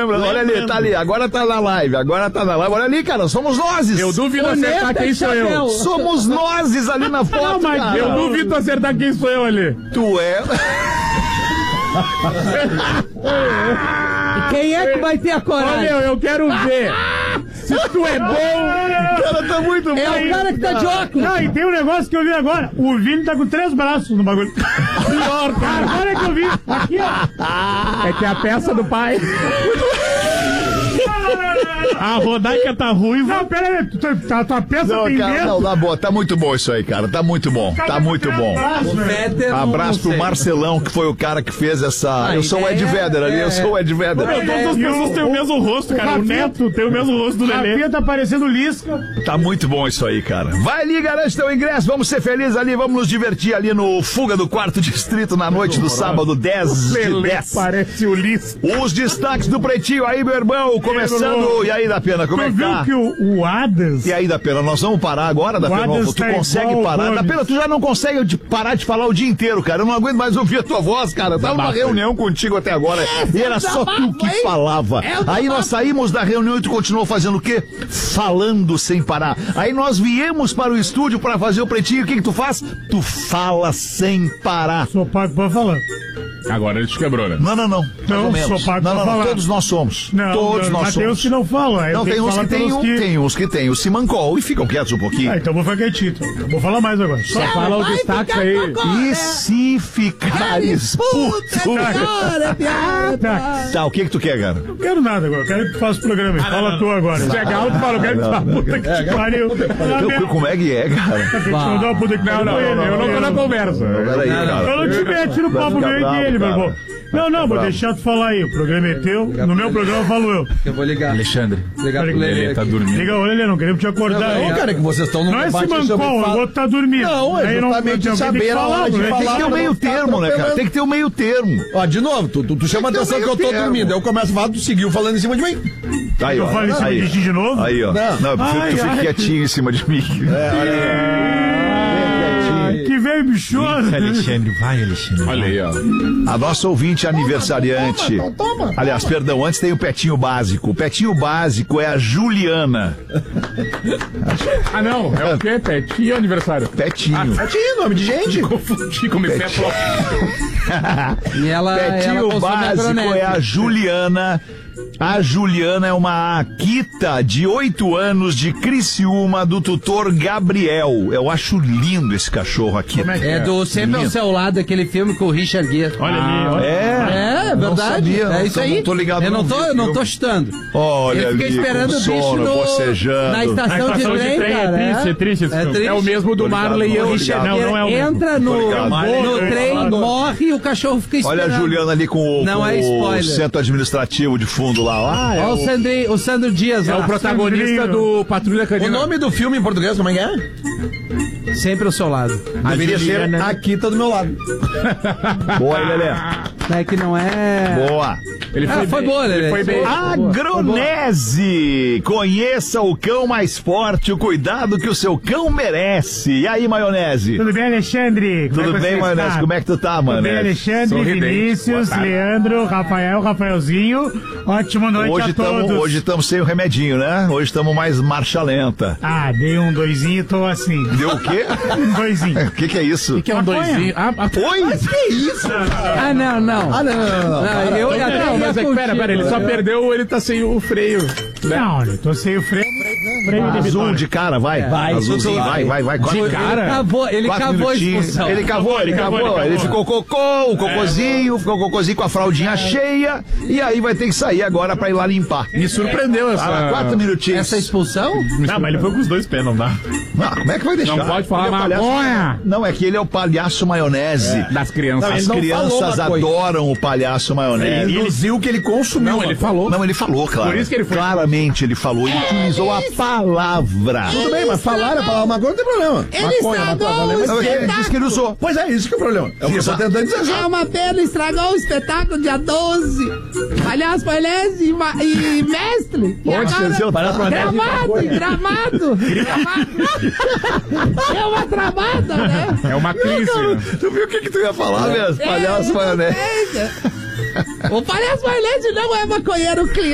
lembrando. Olha ali, tá ali. Agora tá na live. Olha ali, cara. Somos nozes. Eu duvido acertar quem sou eu. Somos nozes ali na foto. Não, mas cara, eu duvido acertar quem sou eu ali. Tu é. E quem é que vai ter a coragem? Olha, eu quero ver. Se tu é bom. O cara tá muito bom. É o cara que tá de óculos. Não, e tem um negócio que eu vi agora. O Vini tá com 3 braços no bagulho. Pior, cara. Agora é que eu vi. Aqui, ó. É que é a peça do pai. A Rodaica tá ruiva. Não, pera aí. Tua peça tem cara, dentro. não, tá boa. Tá muito bom isso aí, cara. Tá muito bom. Tá muito bom. Abraço pro Marcelão, que foi o cara que fez essa... Eu sou o Ed Vedder ali, eu sou o Ed Vedder. Todas as pessoas têm o mesmo rosto, cara. O Neto tem o mesmo rosto do Lelê. A Fia tá parecendo Lisca. Tá muito bom isso aí, cara. Vai ali, garante teu ingresso. Vamos ser felizes ali, vamos nos divertir ali no Fuga do Quarto Distrito na noite do sábado, 10 de 10. Parece o Lisca. Os destaques do Pretinho aí, meu irmão, começando. E aí, da Pena, como é que tá? Tu viu que o Adams... E aí, da Pena, nós vamos parar agora, da Pena? Tu tá consegue parar? Da Pena, tu já não consegue parar de falar o dia inteiro, cara. Eu não aguento mais ouvir a tua voz, cara. Eu tava numa reunião contigo até agora e era só tu que falava. Aí nós saímos da reunião e tu continuou fazendo o quê? Falando sem parar. Aí nós viemos para o estúdio para fazer o Pretinho. O que tu faz? Tu fala sem parar. Sou pago pra falar. Agora ele te quebrou, né? Não. Não, sou pago pra falar. Todos nós somos. Todos nós somos. Mas tem uns que não falam. Não, tem uns que tem uns que tem o Simancol e ficam quietos um pouquinho. Então vou ficar quietinho. Vou falar mais agora. Só fala o destaque aí. E se ficares puto? Tá, o que tu quer, cara? Não quero nada agora. Quero que tu faça o programa. Fala tu agora. Se é galo, tu fala, eu quero que tu fala. Puta que te pariu. Como é que é, cara? Eu não tô na conversa. Peraí, cara. Eu não te meti no papo meu e dele, meu irmão. Não, vou deixar tu falar aí. O programa é teu. No meu programa eu falo eu. Eu vou ligar. Alexandre. Ligar pro Lelê. Tá dormindo. Liga, ô Lelê, não queremos te acordar aí. Não, cara, que vocês estão no Não é esse mancol, o outro tá dormindo. Não, é justamente saber a hora de falar. Tem que ter o meio termo, né, cara? Tem que ter o meio termo. Ó, de novo, tu chama a atenção que eu tô dormindo. Eu começo a falar, tu seguiu falando em cima de mim. Aí, eu falo em cima de ti de novo? Aí, ó. Não, eu prefiro que tu fique quietinho em cima de mim. Que veio bichona. Alexandre, vai, Alexandre. Olha aí, ó. A nossa ouvinte aniversariante. Toma. Aliás, perdão, antes tem o Petinho Básico. O Petinho Básico é a Juliana. Ah, não. É o quê? Petinho aniversário? Petinho. Petinho, nome de gente. Confundi com Petinho. E ela Petinho Básico é a Juliana. A Juliana é uma Akita de 8 anos de Criciúma, do tutor Gabriel. Eu acho lindo esse cachorro aqui. É do Sempre ao Seu Lado, aquele filme com o Richard Gere. Olha ali, olha. É verdade. Sabia, é isso aí. Não tô ligado. Eu não tô chutando. Olha, ele fica ali, esperando o bicho bocejando. na estação de trem, cara. É triste esse filme. triste. É o mesmo do Marley e eu. Não é o mesmo. Entra no trem, morre e o cachorro fica esperando. Olha a Juliana ali com o centro administrativo de fundo lá. Olha o Sandro Dias. É o protagonista do Patrulha Canina. O nome do filme em português, como é que é? Sempre ao seu lado. Deveria ser Aqui tá do meu lado. Boa, Lelê. É que não é... Boa. Foi boa, Lelê. Foi bem. Agronese. Conheça o cão mais forte, o cuidado que o seu cão merece. E aí, Maionese? Tudo bem, Alexandre? Tudo bem, Maionese? Como é que tu tá, mano? Tudo bem, Alexandre, Sorridente. Vinícius, Leandro, Rafaelzinho. Ótima noite a todos. Hoje estamos sem o remedinho, né? Hoje estamos mais marcha lenta. Dei um 2zinho e tô assim. Deu o quê? Um 2zinho. O que é isso? O que é um 2zinho? Oi? Mas que isso? Não. Mas pera, ele só perdeu, ele tá sem o freio. Não, eu tô sem o freio. Azul de cara, vai. Azulzinho, vai. De cara? Ele cavou a expulsão. Ele cavou. Ele ficou o cocôzinho com a fraldinha cheia. E aí vai ter que sair agora pra ir lá limpar. Me surpreendeu essa... 4 minutinhos. Essa expulsão? Não, mas ele foi com os 2 pés, não dá. Como é que vai deixar? Não pode falar maconha. Não, é que ele é o palhaço maionese. Das crianças. As crianças adoram o palhaço maionese. Ele induziu que ele consumiu. Não, ele falou. Não, ele falou, claro. Por isso que ele foi. Claramente ele falou. Ele utilizou a palavra. Tudo bem, mas falar a palavra maconha não tem problema. Ele estragou o Ele disse que ele usou. Pois é, isso que é o problema. É o que eu tô tentando dizer. É uma pena, estragou o espetáculo dia 12. Palhaço, Maionese e mestre. E Onde agora, você viu? Gramado. É uma travada, né? É uma crise. Tu viu o que tu ia falar mesmo? Palhaço maionese. O palhaço Maionese não é maconheiro cliente.